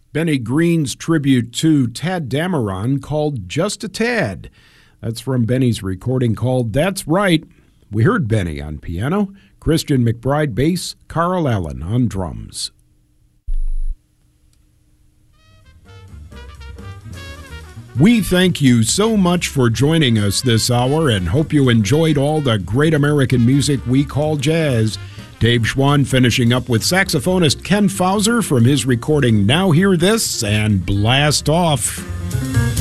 Benny Green's tribute to Tadd Dameron called Just a Tad. That's from Benny's recording called That's Right. We heard Benny on piano, Christian McBride bass, Carl Allen on drums. We thank you so much for joining us this hour and hope you enjoyed all the great American music we call jazz. Dave Schwann finishing up with saxophonist Ken Fauser from his recording Now Hear This and Blast Off.